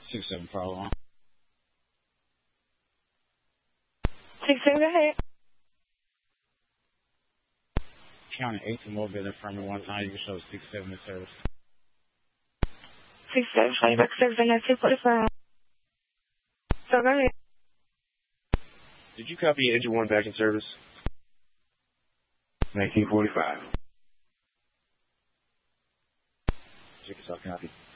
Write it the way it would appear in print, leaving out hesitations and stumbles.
6-7 follow. 6-7, go ahead. Counting 8 to mobile and affirming 1 time, you can show 6-7 in service. 6-7, showing back service on that 245. So go ahead. Did you copy engine 1 back in service? 1945. Check this out, copy.